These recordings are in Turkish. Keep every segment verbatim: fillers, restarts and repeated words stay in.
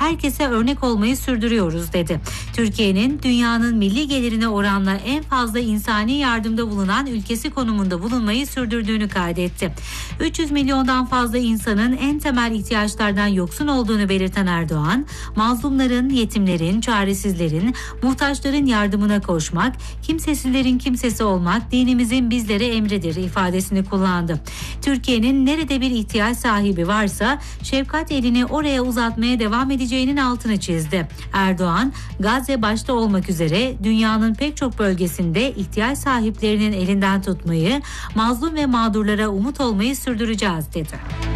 herkese örnek olmayı sürdürüyoruz dedi. Türkiye'nin dünyanın milli gelirine oranla en fazla insani yardımda bulunan ülkesi konumunda bulunmayı sürdürdüğünü kaydetti. üç yüz milyondan fazla insanın en temel ihtiyaçlardan yoksun olduğunu belirten Erdoğan, mazlumların, yetimlerin, çaresizlerin, muhtaçların yardımına koşmak, kimsesizlerin kimsesi olmak dinimizin bizlere emridir ifadesini kullandı. Türkiye'nin nerede bir ihtiyaç sahibi varsa şefkat elini oraya uzatmaya devam edeceğinin altını çizdi. Erdoğan, Gazze başta olmak üzere dünyanın pek çok bölgesinde ihtiyaç sahiplerinin elinden tutmayı, mazlum ve mağdurlara umut olmayı sürdüreceğiz dedi.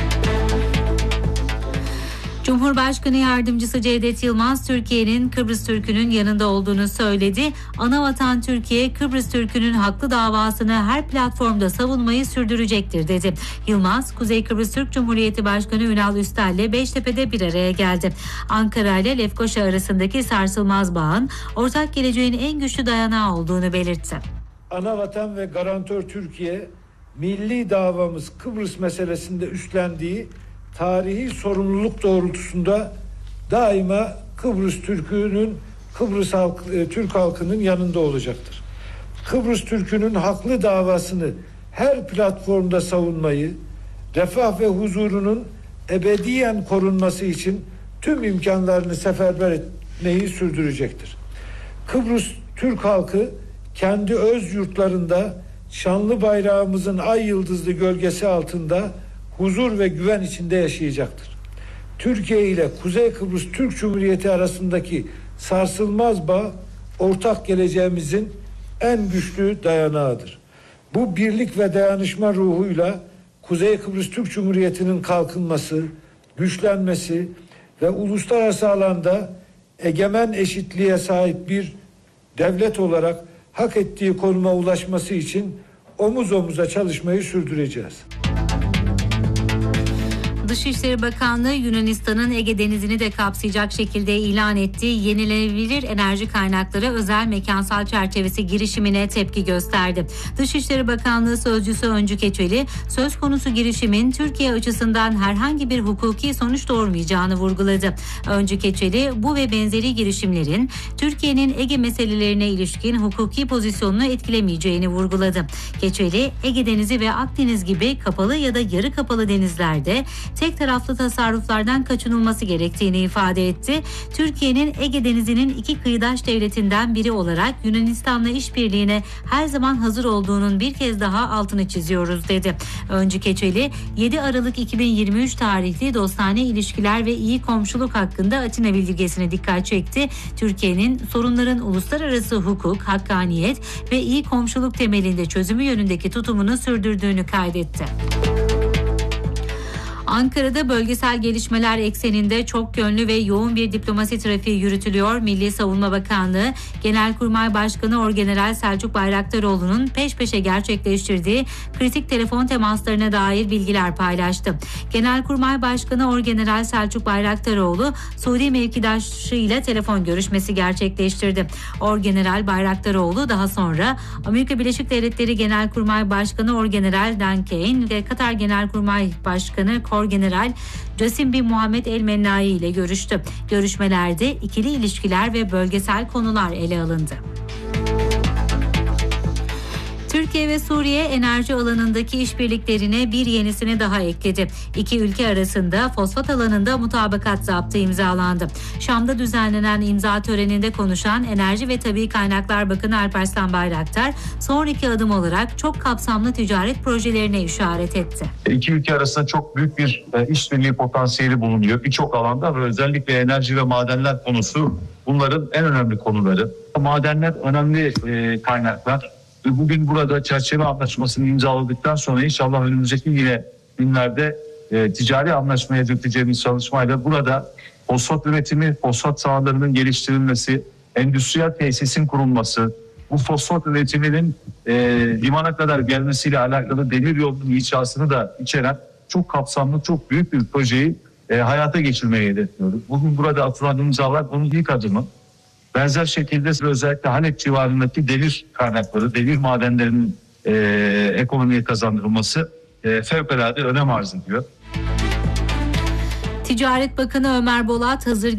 Cumhurbaşkanı Yardımcısı Cevdet Yılmaz, Türkiye'nin Kıbrıs Türk'ünün yanında olduğunu söyledi. Anavatan Türkiye, Kıbrıs Türk'ünün haklı davasını her platformda savunmayı sürdürecektir dedi. Yılmaz, Kuzey Kıbrıs Türk Cumhuriyeti Başkanı Ünal Üstel ile Beştepe'de bir araya geldi. Ankara ile Lefkoşa arasındaki sarsılmaz bağın ortak geleceğin en güçlü dayanağı olduğunu belirtti. Anavatan ve garantör Türkiye, milli davamız Kıbrıs meselesinde üstlendiği tarihi sorumluluk doğrultusunda daima Kıbrıs Türk'ünün, Kıbrıs halk, e, Türk halkının yanında olacaktır. Kıbrıs Türk'ünün haklı davasını her platformda savunmayı, refah ve huzurunun ebediyen korunması için tüm imkanlarını seferber etmeyi sürdürecektir. Kıbrıs Türk halkı kendi öz yurtlarında şanlı bayrağımızın ay yıldızlı gölgesi altında huzur ve güven içinde yaşayacaktır. Türkiye ile Kuzey Kıbrıs Türk Cumhuriyeti arasındaki sarsılmaz bağ ortak geleceğimizin en güçlü dayanağıdır. Bu birlik ve dayanışma ruhuyla Kuzey Kıbrıs Türk Cumhuriyeti'nin kalkınması, güçlenmesi ve uluslararası alanda egemen eşitliğe sahip bir devlet olarak hak ettiği konuma ulaşması için omuz omuza çalışmayı sürdüreceğiz. Dışişleri Bakanlığı Yunanistan'ın Ege Denizi'ni de kapsayacak şekilde ilan ettiği yenilenebilir enerji kaynakları özel mekansal çerçevesi girişimine tepki gösterdi. Dışişleri Bakanlığı Sözcüsü Öncü Keçeli, söz konusu girişimin Türkiye açısından herhangi bir hukuki sonuç doğurmayacağını vurguladı. Öncü Keçeli, bu ve benzeri girişimlerin Türkiye'nin Ege meselelerine ilişkin hukuki pozisyonunu etkilemeyeceğini vurguladı. Keçeli, Ege Denizi ve Akdeniz gibi kapalı ya da yarı kapalı denizlerde tek taraflı tasarruflardan kaçınılması gerektiğini ifade etti. Türkiye'nin Ege Denizi'nin iki kıyıdaş devletinden biri olarak Yunanistan'la işbirliğine her zaman hazır olduğunun bir kez daha altını çiziyoruz dedi. Öncü Keçeli, yedi Aralık iki bin yirmi üç tarihli dostane ilişkiler ve iyi komşuluk hakkında Atina bildirgesine dikkat çekti. Türkiye'nin sorunların uluslararası hukuk, hakkaniyet ve iyi komşuluk temelinde çözümü yönündeki tutumunu sürdürdüğünü kaydetti. Ankara'da bölgesel gelişmeler ekseninde çok yönlü ve yoğun bir diplomasi trafiği yürütülüyor. Milli Savunma Bakanlığı Genelkurmay Başkanı Orgeneral Selçuk Bayraktaroğlu'nun peş peşe gerçekleştirdiği kritik telefon temaslarına dair bilgiler paylaştı. Genelkurmay Başkanı Orgeneral Selçuk Bayraktaroğlu, Suudi mevkidaşıyla telefon görüşmesi gerçekleştirdi. Orgeneral Bayraktaroğlu daha sonra Amerika Birleşik Devletleri Genelkurmay Başkanı Orgeneral Dan Kane ve Katar Genelkurmay Başkanı Orgeneral Casim bin Muhammed El Mennai ile görüştü. Görüşmelerde ikili ilişkiler ve bölgesel konular ele alındı. Türkiye ve Suriye enerji alanındaki işbirliklerine bir yenisini daha ekledi. İki ülke arasında fosfat alanında mutabakat zaptı imzalandı. Şam'da düzenlenen imza töreninde konuşan Enerji ve Tabii Kaynaklar Bakanı Alparslan Bayraktar, sonraki adım olarak çok kapsamlı ticaret projelerine işaret etti. İki ülke arasında çok büyük bir işbirliği potansiyeli bulunuyor. Birçok alanda ve özellikle enerji ve madenler konusu bunların en önemli konuları. Madenler önemli kaynaklar. Bugün burada çerçeve anlaşmasını imzaladıktan sonra inşallah önümüzdeki yine günlerde e, ticari anlaşmaya dökeceğimiz çalışmayla burada fosfat üretimi, fosfat sahalarının geliştirilmesi, endüstriyel tesisin kurulması, bu fosfat üretiminin e, limana kadar gelmesiyle alakalı demir yolunun inşasını da içeren çok kapsamlı, çok büyük bir projeyi e, hayata geçirmeyi hedefliyoruz. Bugün burada atılan imzalar bunun ilk adımı. Benzer şekilde özellikle Halep civarındaki demir kaynakları, demir madenlerinin e, ekonomiye kazandırılması e, fevkalade önem arz ediyor. Ticaret Bakanı Ömer Bolat hazır